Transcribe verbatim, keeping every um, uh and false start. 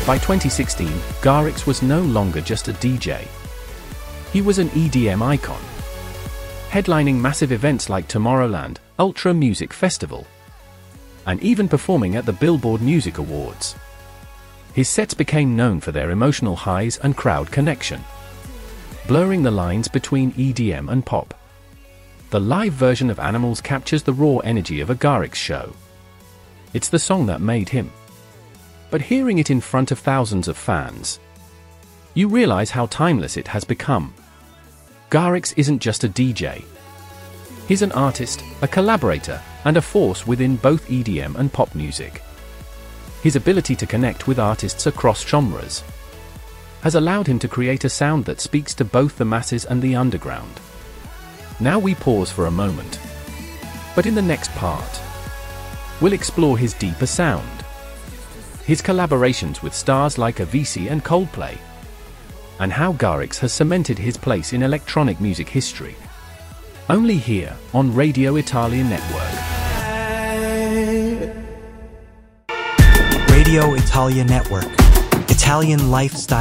By twenty sixteen, Garrix was no longer just a D J. He was an E D M icon, headlining massive events like Tomorrowland, Ultra Music Festival, and even performing at the Billboard Music Awards. His sets became known for their emotional highs and crowd connection, blurring the lines between E D M and pop. The live version of Animals captures the raw energy of a Garrix show. It's the song that made him. But hearing it in front of thousands of fans, you realize how timeless it has become. Garrix isn't just a D J. He's an artist, a collaborator, and a force within both E D M and pop music. His ability to connect with artists across genres has allowed him to create a sound that speaks to both the masses and the underground. Now we pause for a moment. But in the next part, we'll explore his deeper sound, his collaborations with stars like Avicii and Coldplay, and how Garrix has cemented his place in electronic music history. Only here, on Radio Italia Network. Radio Italia Network. Italian lifestyle.